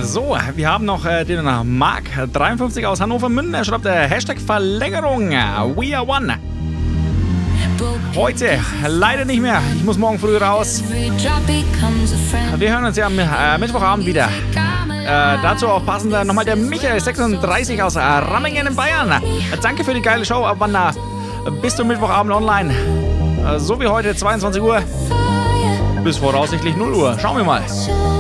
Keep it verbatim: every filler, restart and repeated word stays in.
So, wir haben noch äh, den Mark dreiundfünfzig aus Hannover-Münden. Er schreibt äh, Hashtag Verlängerung. We are one. Heute leider nicht mehr. Ich muss morgen früh raus. Wir hören uns ja am äh, Mittwochabend wieder. Äh, dazu auch passend äh, nochmal der Michael sechsunddreißig aus äh, Rammingen in Bayern. Äh, danke für die geile Show. Ab wann äh, bist du Mittwochabend online? Äh, so wie heute zweiundzwanzig Uhr bis voraussichtlich null Uhr. Schauen wir mal.